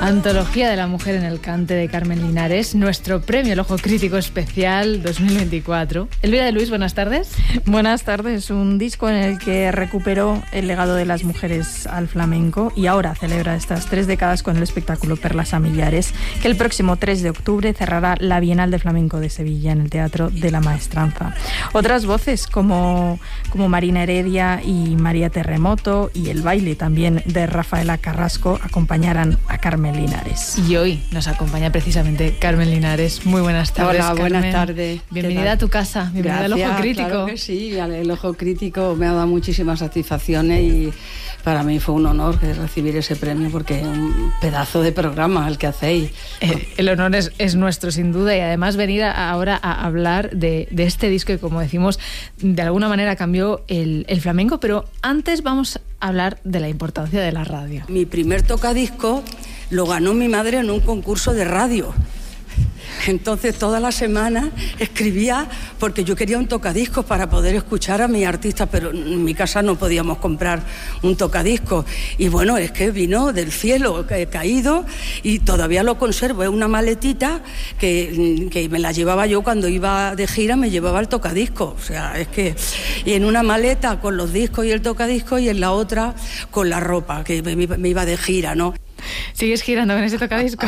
Antología de la mujer en el cante de Carmen Linares, nuestro premio El Ojo Crítico Especial 2024. Elvira de Luis, buenas tardes. Buenas tardes. Un disco en el que recuperó el legado de las mujeres al flamenco y ahora celebra estas 3 décadas con el espectáculo Perlas a Millares, que el próximo 3 de octubre cerrará la Bienal de Flamenco de Sevilla en el Teatro de la Maestranza. Otras voces como Marina Heredia y María Terremoto y el baile también de Rafaela Carrasco acompañarán a Carmen Linares. Y hoy nos acompaña precisamente Carmen Linares. Muy buenas tardes. Hola, Carmen. buenas tardes. Bienvenida a tu casa, bienvenida al Ojo Crítico. Claro que sí, el Ojo Crítico me ha dado muchísimas satisfacciones y para mí fue un honor recibir ese premio porque es un pedazo de programa el que hacéis. El honor es nuestro, sin duda, y además venir ahora a hablar de este disco que, como decimos, de alguna manera cambió el flamenco, pero antes vamos a hablar de la importancia de la radio. Mi primer tocadisco lo ganó mi madre en un concurso de radio. Entonces toda la semana escribía porque yo quería un tocadiscos para poder escuchar a mis artistas, pero en mi casa no podíamos comprar un tocadiscos. Y bueno, es que vino del cielo caído y todavía lo conservo. Es una maletita que me la llevaba yo cuando iba de gira, me llevaba el tocadiscos. O sea, es que... Y en una maleta con los discos y el tocadiscos y en la otra con la ropa, que me iba de gira, ¿no? ¿Sigues girando con ese tocadisco?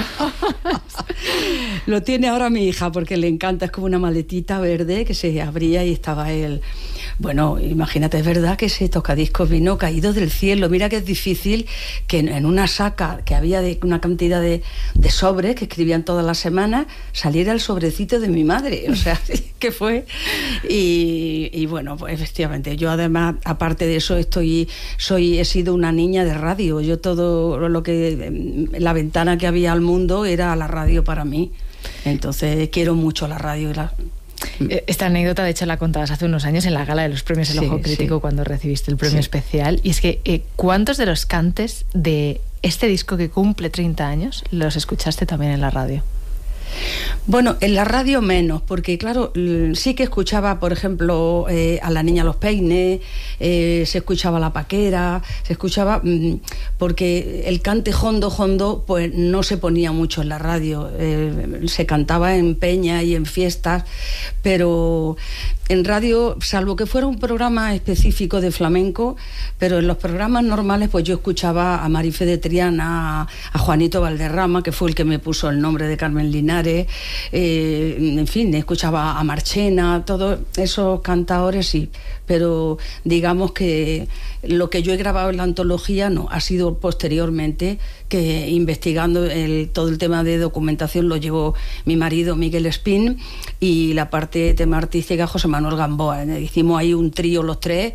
Lo tiene ahora mi hija porque le encanta, es como una maletita verde que se abría y estaba él. Bueno, imagínate, es verdad que ese tocadiscos vino caído del cielo. Mira que es difícil que en una saca que había de una cantidad de sobres que escribían todas las semanas, saliera el sobrecito de mi madre. O sea, que fue. Y bueno, pues efectivamente, yo además, aparte de eso, he sido una niña de radio. Yo todo lo que, la ventana que había al mundo era la radio para mí. Entonces quiero mucho la radio. Esta anécdota, de hecho, la contabas hace unos años en la gala de los premios El Ojo Crítico, sí, cuando recibiste el premio especial. Y es que, ¿cuántos de los cantes de este disco que cumple 30 años los escuchaste también en la radio? Bueno, en la radio menos, porque claro, sí que escuchaba, por ejemplo, a La Niña Los Peines, se escuchaba La Paquera, se escuchaba, porque el cante jondo, pues no se ponía mucho en la radio, se cantaba en peñas y en fiestas, pero en radio, salvo que fuera un programa específico de flamenco, pero en los programas normales, pues yo escuchaba a Marifé de Triana, a Juanito Valderrama, que fue el que me puso el nombre de Carmen Linares, en fin, escuchaba a Marchena, todos esos cantadores, sí, pero digamos que lo que yo he grabado en la antología no, ha sido posteriormente, que investigando todo el tema de documentación lo llevó mi marido Miguel Espín y la parte de tema artística José Manuel Gamboa. Hicimos ahí un trío los tres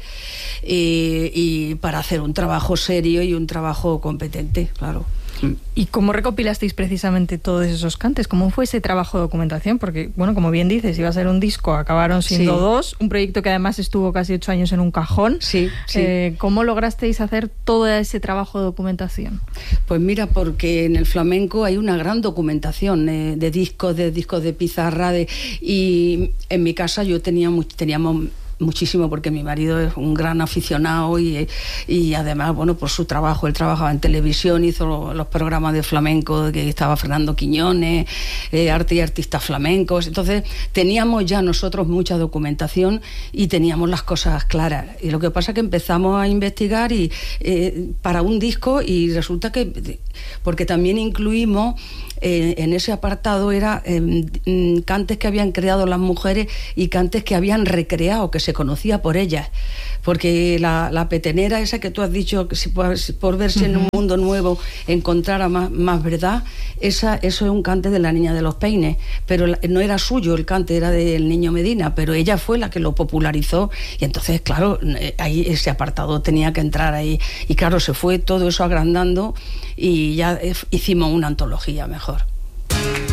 y para hacer un trabajo serio y un trabajo competente, claro. ¿Y cómo recopilasteis precisamente todos esos cantes? ¿Cómo fue ese trabajo de documentación? Porque, bueno, como bien dices, iba a ser un disco, acabaron siendo 2, un proyecto que además estuvo casi 8 años en un cajón. Sí. ¿Cómo lograsteis hacer todo ese trabajo de documentación? Pues mira, porque en el flamenco hay una gran documentación de discos de pizarra, y en mi casa yo teníamos muchísimo, porque mi marido es un gran aficionado y además, bueno, por su trabajo, él trabajaba en televisión, hizo los programas de flamenco que estaba Fernando Quiñones, arte y artistas flamencos. Entonces teníamos ya nosotros mucha documentación y teníamos las cosas claras, y lo que pasa es que empezamos a investigar para un disco, y resulta que, porque también incluimos en ese apartado, era cantes que habían creado las mujeres y cantes que habían recreado, que se conocía por ellas, porque la petenera esa que tú has dicho, que si por verse en un mundo nuevo encontrara más verdad, eso es un cante de La Niña de los Peines, pero no era suyo el cante, era del Niño Medina, pero ella fue la que lo popularizó, y entonces claro, ahí ese apartado tenía que entrar ahí, y claro, se fue todo eso agrandando y ya hicimos una antología mejor.